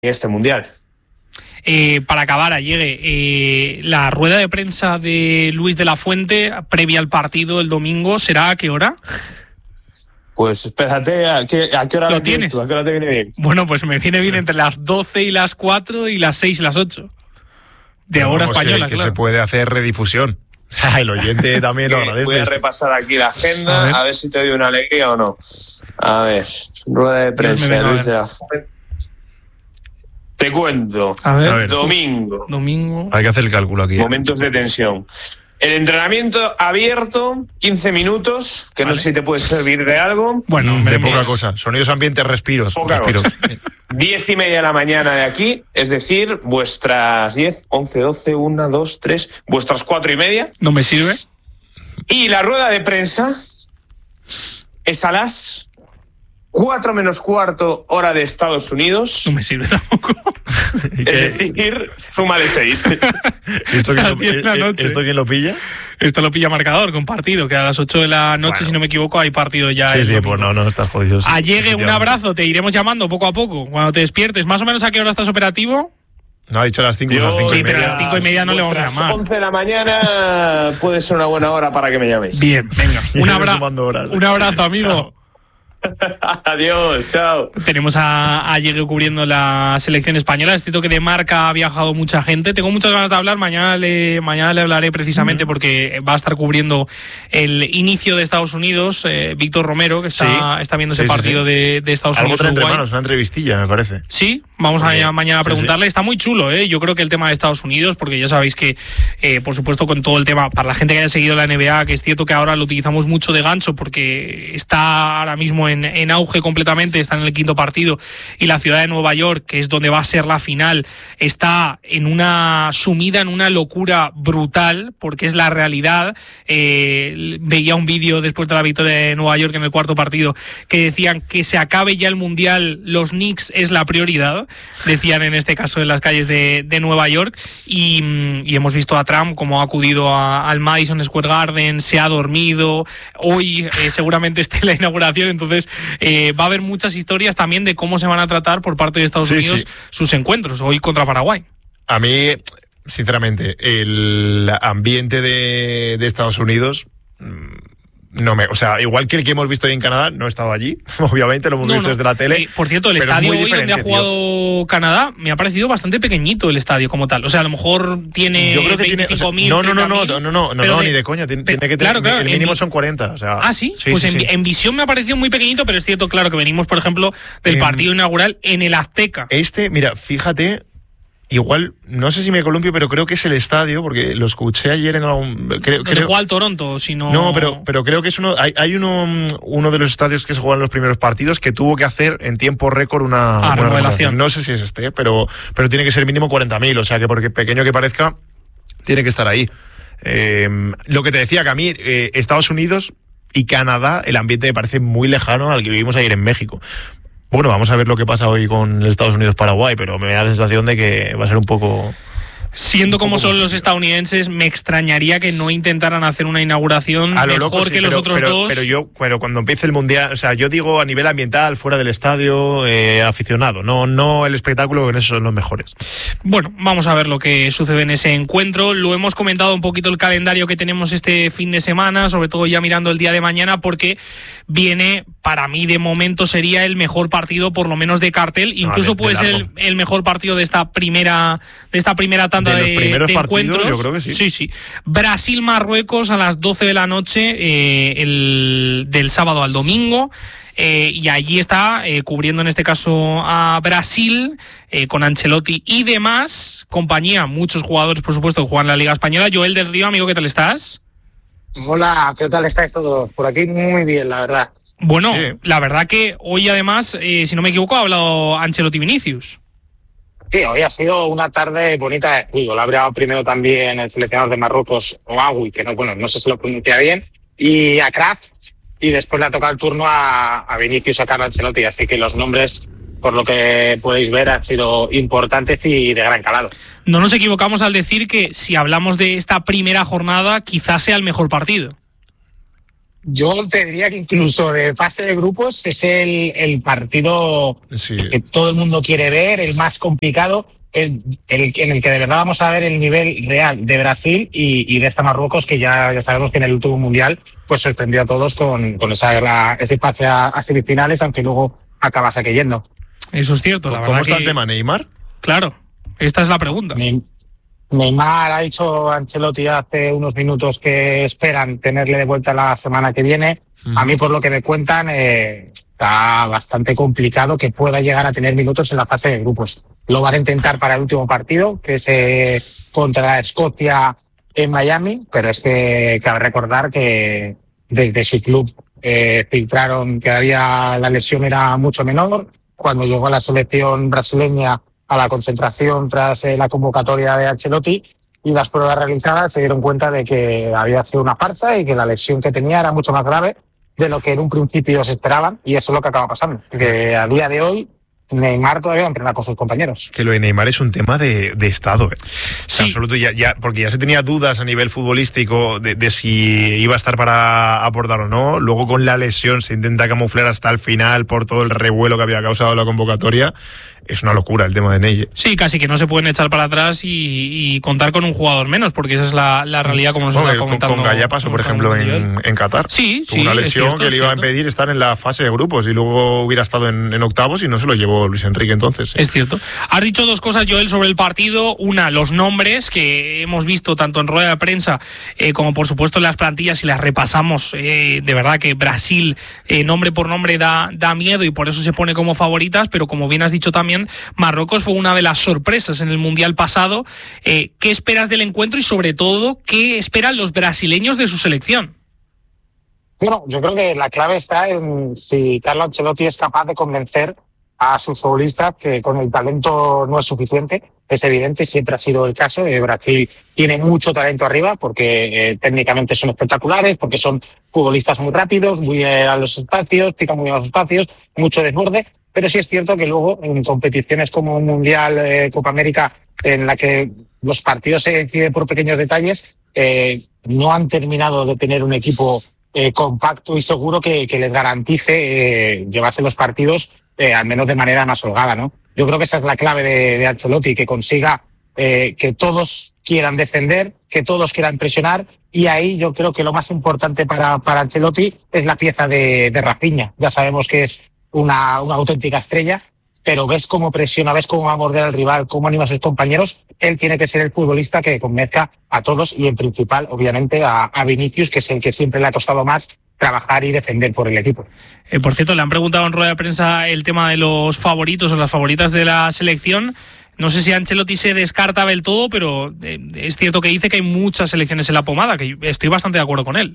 este Mundial. Para acabar, llegue la rueda de prensa de Luis de la Fuente previa al partido el domingo, ¿será a qué hora? Pues espérate, ¿a qué hora lo tienes tú? ¿A qué hora te viene bien? Bueno, pues me viene bien entre las 12 y las 4 y las 6 y las 8. De hora española, que claro. Se puede hacer redifusión. El oyente también lo agradece. Voy a repasar aquí la agenda, a ver si te doy una alegría o no. A ver, rueda de prensa de Luis de la Fuente. Te cuento. A ver. Domingo. Hay que hacer el cálculo aquí. Momentos de tensión. El entrenamiento abierto, 15 minutos, que no sé si te puede servir de algo. Bueno, de poca cosa. Sonidos ambientes, respiros. Poca cosa. 10:30 de la mañana de aquí, es decir, vuestras 10, 11, 12, 1, 2, 3, vuestras 4:30. No me sirve. Y la rueda de prensa es a las 4 menos cuarto hora de Estados Unidos. No me sirve tampoco. Es decir, súmale 6. ¿Esto quién lo pilla? Esto lo pilla marcador, compartido, que a las 8 de la noche, bueno, si no me equivoco, hay partido ya. Sí, pues no estás jodido. Llegue, un abrazo, te iremos llamando poco a poco, cuando te despiertes. ¿Más o menos a qué hora estás operativo? No, ha dicho a las 5. Sí, pero a las 5:30 no le vamos a llamar. 11 de la mañana puede ser una buena hora para que me llaméis. Bien, venga. Un abrazo, amigo. Adiós, chao. Tenemos a Llegue cubriendo la selección española. Es cierto que de Marca ha viajado mucha gente. Tengo muchas ganas de hablar. Mañana le hablaré precisamente porque va a estar cubriendo el inicio de Estados Unidos. Víctor Romero, que está viendo ese partido de Estados Unidos. Entre manos, una entrevistilla, me parece. Sí, vamos mañana a preguntarle. Está muy chulo, Yo creo que el tema de Estados Unidos, porque ya sabéis que, por supuesto, con todo el tema, para la gente que haya seguido la NBA, que es cierto que ahora lo utilizamos mucho de gancho porque está ahora mismo en auge completamente, está en el quinto partido, y la ciudad de Nueva York, que es donde va a ser la final, está sumida en una locura brutal, porque es la realidad. Veía un vídeo después de la victoria de Nueva York en el cuarto partido que decían que se acabe ya el Mundial, los Knicks es la prioridad, decían en este caso en las calles de Nueva York, y hemos visto a Trump como ha acudido al Madison Square Garden, se ha dormido, hoy seguramente esté la inauguración, entonces va a haber muchas historias también de cómo se van a tratar por parte de Estados Unidos sus encuentros, hoy contra Paraguay. A mí, sinceramente, el ambiente de Estados Unidos o sea, igual que el que hemos visto ahí en Canadá, no he estado allí, obviamente lo hemos visto desde la tele. Por cierto, el estadio hoy donde ha jugado Canadá me ha parecido bastante pequeñito el estadio como tal. O sea, a lo mejor tiene 25.000. No, ni de coña. Tiene que tener, el mínimo son 40. O sea, ¿sí? Pues en visión me ha parecido muy pequeñito, pero es cierto, claro, que venimos, por ejemplo, del partido inaugural en el Azteca. Mira, fíjate. Igual, no sé si me columpio, pero creo que es el estadio, porque lo escuché ayer en algún... Creo juega al Toronto, si no... No, pero creo que es uno de los estadios que se juegan los primeros partidos que tuvo que hacer en tiempo récord una remodelación. No sé si es pero tiene que ser mínimo 40.000, o sea que porque pequeño que parezca, tiene que estar ahí. Lo que te decía, que a mí, Estados Unidos y Canadá, el ambiente me parece muy lejano al que vivimos ayer en México. Bueno, vamos a ver lo que pasa hoy con el Estados Unidos-Paraguay, pero me da la sensación de que va a ser un poco... Siendo como son los estadounidenses, me extrañaría que no intentaran hacer una inauguración mejor que los otros dos. Pero cuando empiece el Mundial, o sea, yo digo a nivel ambiental, fuera del estadio, aficionado, no el espectáculo, que en eso son los mejores. Bueno, vamos a ver lo que sucede en ese encuentro. Lo hemos comentado un poquito el calendario que tenemos este fin de semana, sobre todo ya mirando el día de mañana, porque viene, para mí de momento sería el mejor partido, por lo menos de cartel, incluso puede ser el mejor partido de esta primera tanda de los primeros partidos, yo creo que sí. Brasil-Marruecos a las 12 de la noche, del sábado al domingo. Y allí está cubriendo en este caso a Brasil, con Ancelotti y demás compañía, muchos jugadores por supuesto que juegan en la Liga Española. Joel del Río, amigo, ¿qué tal estás? Hola, ¿qué tal estáis todos? Por aquí muy bien, la verdad. Bueno, la verdad que hoy además, si no me equivoco, ha hablado Ancelotti Vinicius. Sí, hoy ha sido una tarde bonita de fútbol. Ha hablado primero también el seleccionador de Marruecos, Ouagoui, que no sé si lo pronuncia bien, y a Kraft, y después le ha tocado el turno a Vinicius, a Carlo Ancelotti, así que los nombres, por lo que podéis ver, han sido importantes y de gran calado. No nos equivocamos al decir que si hablamos de esta primera jornada, quizás sea el mejor partido. Yo te diría que incluso de fase de grupos es el partido que todo el mundo quiere ver, el más complicado, en el que de verdad vamos a ver el nivel real de Brasil y de esta Marruecos, que ya sabemos que en el último mundial pues sorprendió a todos con ese pase a semifinales, aunque luego acabase cayendo. Eso es cierto, la verdad. ¿Cómo está el tema Neymar? Claro, esta es la pregunta. Neymar ha dicho a Ancelotti hace unos minutos que esperan tenerle de vuelta la semana que viene. A mí, por lo que me cuentan, está bastante complicado que pueda llegar a tener minutos en la fase de grupos. Lo van a intentar para el último partido, que es contra Escocia en Miami, pero es que cabe recordar que desde su club filtraron que la lesión era mucho menor. Cuando llegó a la selección brasileña a la concentración tras la convocatoria de Ancelotti y las pruebas realizadas, se dieron cuenta de que había sido una farsa y que la lesión que tenía era mucho más grave de lo que en un principio se esperaban, y eso es lo que acaba pasando, que a día de hoy Neymar todavía entrena con sus compañeros. Que lo de Neymar es un tema de estado, Sí. Absoluto, porque ya se tenía dudas a nivel futbolístico de si iba a estar para aportar o no. Luego con la lesión se intenta camuflar hasta el final por todo el revuelo que había causado la convocatoria. Es una locura el tema de Ney. Sí, casi que no se pueden echar para atrás y contar con un jugador menos, porque esa es la realidad, como nos está comentando. Con Gaya pasó, por ejemplo, en Qatar. Sí, tuvo una lesión que le iba a impedir estar en la fase de grupos y luego hubiera estado en octavos y no se lo llevó Luis Enrique entonces. Es cierto. Has dicho dos cosas, Joel, sobre el partido. Una, los nombres que hemos visto tanto en rueda de prensa como por supuesto en las plantillas, y las repasamos. De verdad que Brasil, nombre por nombre, da miedo y por eso se pone como favoritas, pero como bien has dicho también, Marruecos fue una de las sorpresas en el Mundial pasado. ¿Qué esperas del encuentro y sobre todo qué esperan los brasileños de su selección? Bueno, yo creo que la clave está en si Carlo Ancelotti es capaz de convencer a sus futbolistas que con el talento no es suficiente. Es evidente, siempre ha sido el caso. Brasil tiene mucho talento arriba porque técnicamente son espectaculares, porque son futbolistas muy rápidos, muy a los espacios, pican muy a los espacios, mucho desborde. Pero sí es cierto que luego en competiciones como un Mundial, Copa América, en la que los partidos se deciden por pequeños detalles, no han terminado de tener un equipo compacto y seguro que les garantice llevarse los partidos al menos de manera más holgada, ¿no? Yo creo que esa es la clave de Ancelotti, que consiga que todos quieran defender, que todos quieran presionar, y ahí yo creo que lo más importante para Ancelotti es la pieza de Rafinha. Ya sabemos que es una auténtica estrella, pero ves cómo presiona, ves cómo va a morder al rival, cómo anima a sus compañeros. Él tiene que ser el futbolista que convenzca a todos y en principal, obviamente, a Vinicius, que es el que siempre le ha costado más trabajar y defender por el equipo. Por cierto, le han preguntado en rueda de prensa el tema de los favoritos o las favoritas de la selección. No sé si Ancelotti se descarta del todo, pero es cierto que dice que hay muchas selecciones en la pomada, que estoy bastante de acuerdo con él.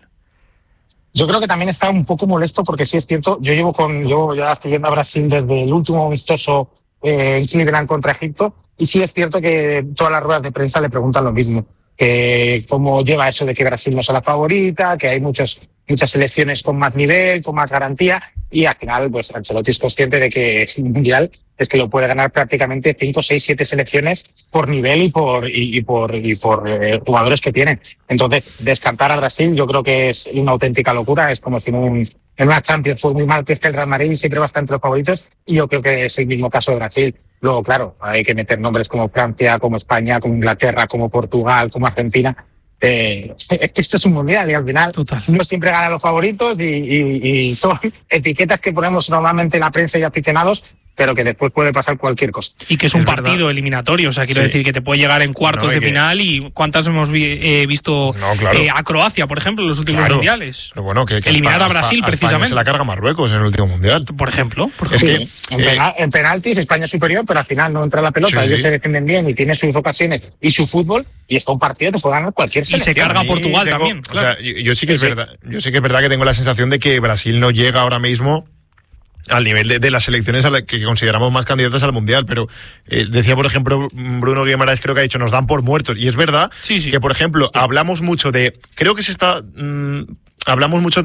Yo creo que también está un poco molesto porque sí es cierto, yo llevo ya siguiendo a Brasil desde el último amistoso en Cleveland contra Egipto, y sí es cierto que todas las ruedas de prensa le preguntan lo mismo, que cómo lleva eso de que Brasil no sea la favorita, que hay muchas selecciones con más nivel, con más garantía, y al final pues Ancelotti es consciente de que el Mundial es que lo puede ganar prácticamente 5, 6, 7 selecciones por nivel y por jugadores que tienen. Entonces, descartar a Brasil yo creo que es una auténtica locura. Es como si en una Champions fue muy mal que esté el Real Madrid, siempre va a estar entre los favoritos, y yo creo que es el mismo caso de Brasil. Luego, claro, hay que meter nombres como Francia, como España, como Inglaterra, como Portugal, como Argentina. Es que esto es un mundial y al final no siempre ganan los favoritos y son etiquetas que ponemos normalmente en la prensa y aficionados, pero que después puede pasar cualquier cosa. Y que es un partido eliminatorio, o sea, quiero decir que te puede llegar en cuartos de final, y cuántas hemos visto a Croacia, por ejemplo, en los últimos mundiales. Pero bueno, que eliminar a Brasil, precisamente. Se la carga Marruecos en el último mundial. Por ejemplo. Es que, en penaltis España es superior, pero al final no entra la pelota, ellos se defienden bien y tienen sus ocasiones y su fútbol, y es un partido que puede ganar cualquier selección. Y se carga Portugal también. Claro. O sea, yo sí que es verdad. Yo sí que es verdad que tengo la sensación de que Brasil no llega ahora mismo al nivel de las selecciones a las que consideramos más candidatas al Mundial, pero decía, por ejemplo, Bruno Guimaraes, creo que ha dicho, nos dan por muertos, y es verdad que, por ejemplo, hablamos mucho de, creo que se está... hablamos mucho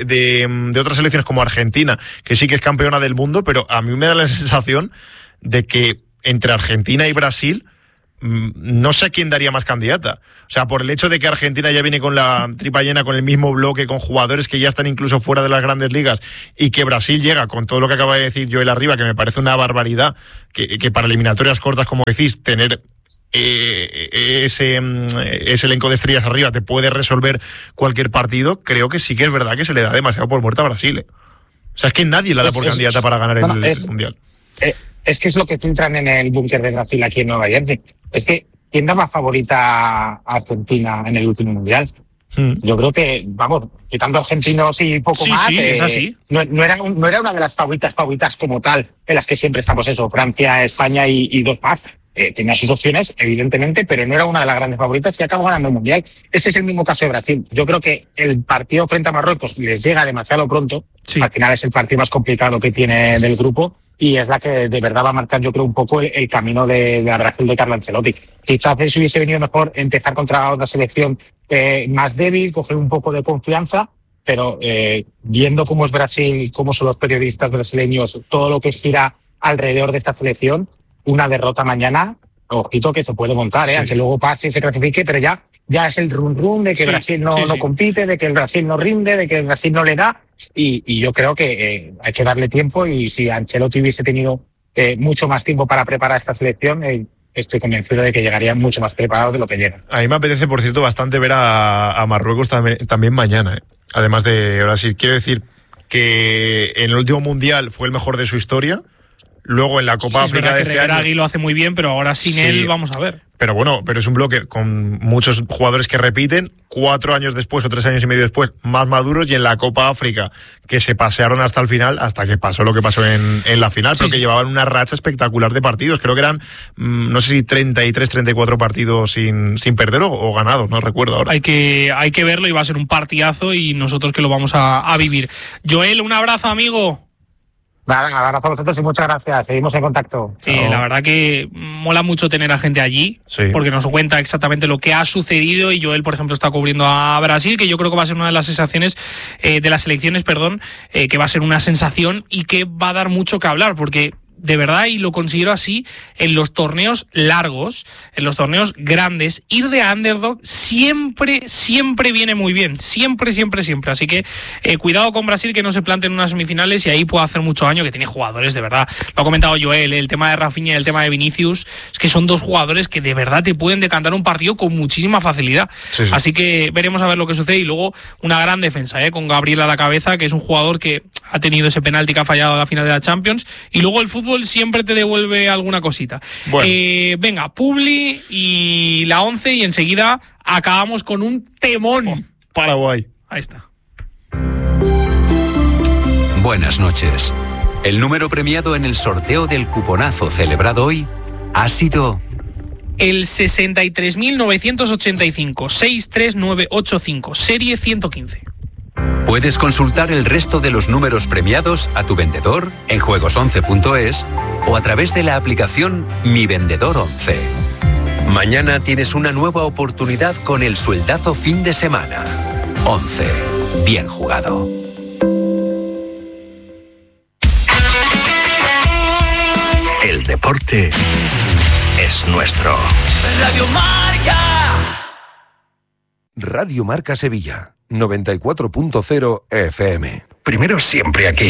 de otras selecciones como Argentina, que sí que es campeona del mundo, pero a mí me da la sensación de que entre Argentina y Brasil no sé a quién daría más candidata. O sea, por el hecho de que Argentina ya viene con la tripa llena, con el mismo bloque, con jugadores que ya están incluso fuera de las grandes ligas, y que Brasil llega con todo lo que acaba de decir Joel arriba, que me parece una barbaridad, que para eliminatorias cortas, como decís, tener ese elenco de estrellas arriba te puede resolver cualquier partido. Creo que sí que es verdad que se le da demasiado por muerta a Brasil. O sea, es que nadie la da por candidata para ganar el Mundial. Es que es lo que filtran en el búnker de Brasil aquí en Nueva Jersey. Es que, ¿quién daba favorita a Argentina en el último Mundial? Yo creo que, vamos, quitando argentinos y poco más, es así. No era una de las favoritas como tal, en las que siempre estamos Francia, España y dos más. Tenía sus opciones, evidentemente, pero no era una de las grandes favoritas y acabó ganando el Mundial. Ese es el mismo caso de Brasil. Yo creo que el partido frente a Marruecos les llega demasiado pronto. Sí. Al final es el partido más complicado que tiene del grupo y es la que de verdad va a marcar, yo creo, un poco el camino de la Brasil de Carlo Ancelotti. Quizás les hubiese venido mejor empezar contra otra selección más débil, coger un poco de confianza, pero viendo cómo es Brasil, cómo son los periodistas brasileños, todo lo que gira alrededor de esta selección, una derrota mañana, ojito que se puede montar, aunque luego pase y se clasifique, pero ya es el rum de que Brasil no compite, de que el Brasil no rinde, de que el Brasil no le da, y yo creo que hay que darle tiempo, y si Ancelotti hubiese tenido mucho más tiempo para preparar esta selección, estoy convencido de que llegarían mucho más preparados de lo que llegan. A mí me apetece, por cierto, bastante ver a Marruecos también mañana, además de Brasil. Quiero decir que en el último Mundial fue el mejor de su historia. Luego en la Copa África de este año Regragui lo hace muy bien, pero ahora sin él vamos a ver. Pero bueno, es un bloque con muchos jugadores que repiten, 4 años después o 3 años y medio después, más maduros, y en la Copa África, que se pasearon hasta el final, hasta que pasó lo que pasó en la final, pero que llevaban una racha espectacular de partidos. Creo que eran, no sé si 33, 34 partidos sin perder o ganados, no recuerdo ahora. Hay que verlo y va a ser un partidazo y nosotros que lo vamos a vivir. Joel, un abrazo, amigo. Nada, un abrazo a vosotros y muchas gracias. Seguimos en contacto. La verdad que mola mucho tener a gente allí, porque nos cuenta exactamente lo que ha sucedido, y Joel, por ejemplo, está cubriendo a Brasil, que yo creo que va a ser una de las sensaciones de las selecciones, que va a ser una sensación y que va a dar mucho que hablar, porque de verdad, y lo considero así, en los torneos largos, en los torneos grandes, ir de underdog siempre viene muy bien. Siempre. Así que cuidado con Brasil, que no se plante en unas semifinales y ahí puede hacer mucho daño, que tiene jugadores, de verdad. Lo ha comentado Joel, el tema de Rafinha y el tema de Vinicius, es que son dos jugadores que de verdad te pueden decantar un partido con muchísima facilidad. Sí. Así que veremos a ver lo que sucede. Y luego una gran defensa, con Gabriel a la cabeza, que es un jugador que ha tenido ese penalti que ha fallado a la final de la Champions. Y luego el fútbol siempre te devuelve alguna cosita. Bueno. Venga, Publi y la 11 y enseguida acabamos con un temón. Paraguay. Ahí está. Buenas noches. El número premiado en el sorteo del cuponazo celebrado hoy ha sido el 63.985 63985, serie 115. Puedes consultar el resto de los números premiados a tu vendedor en juegos11.es o a través de la aplicación Mi Vendedor 11. Mañana tienes una nueva oportunidad con el sueldazo fin de semana. 11. Bien jugado. El deporte es nuestro. Radio Marca. Radio Marca Sevilla. 94.0 FM. Primero siempre aquí.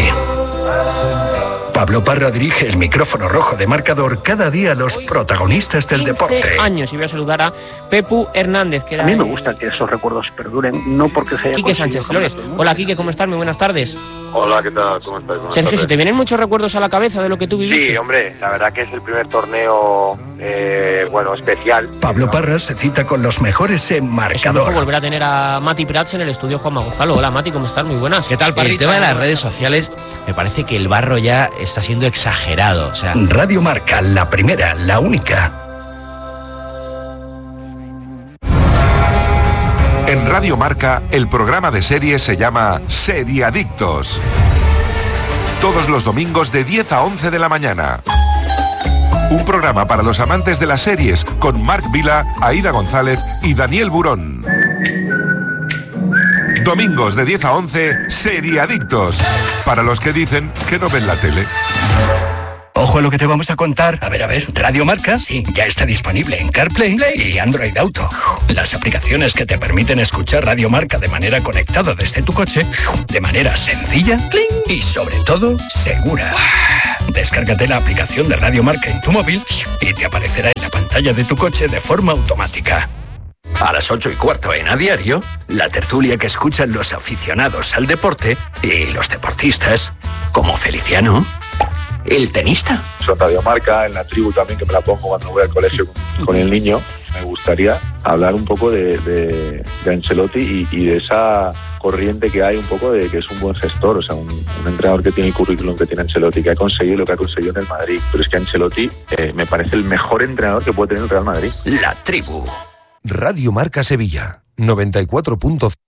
Pablo Parra dirige el micrófono rojo de Marcador cada día a los protagonistas del deporte. Años, y voy a saludar a Pepu Hernández. Que a mí me gusta que esos recuerdos perduren, no porque sea... Quique Sánchez Flores. Hola, Quique, ¿cómo estás? Muy buenas tardes. Hola, ¿qué tal? ¿Cómo estás? Sergio, ¿se te vienen muchos recuerdos a la cabeza de lo que tú viviste? Sí, hombre, la verdad que es el primer torneo, especial. Pablo Parra se cita con los mejores en Marcador. Es volver a tener a Mati Prats en el estudio Juanma Gonzalo. Hola, Mati, ¿cómo estás? Muy buenas. ¿Qué tal, Parrita? El tema de las redes sociales, me parece que el barro ya está siendo exagerado. O sea... Radio Marca, la primera, la única. En Radio Marca, el programa de series se llama Seriadictos. Todos los domingos de 10 a 11 de la mañana. Un programa para los amantes de las series con Marc Vila, Aida González y Daniel Burón. Domingos de 10 a 11, Seriadictos. Para los que dicen que no ven la tele. Ojo a lo que te vamos a contar. A ver, Radio Marca, sí, ya está disponible en CarPlay y Android Auto. Las aplicaciones que te permiten escuchar Radio Marca de manera conectada desde tu coche, de manera sencilla y sobre todo segura. Descárgate la aplicación de Radio Marca en tu móvil y te aparecerá en la pantalla de tu coche de forma automática. A las 8:15 en A Diario, la tertulia que escuchan los aficionados al deporte y los deportistas, como Feliciano, el tenista. Son Radio Marca, en La Tribu también, que me la pongo cuando voy al colegio con el niño. Me gustaría hablar un poco de Ancelotti y de esa corriente que hay un poco de que es un buen gestor, o sea, un entrenador que tiene el currículum que tiene Ancelotti, que ha conseguido lo que ha conseguido en el Madrid. Pero es que Ancelotti me parece el mejor entrenador que puede tener el Real Madrid. La Tribu. Radio Marca Sevilla, 94.0.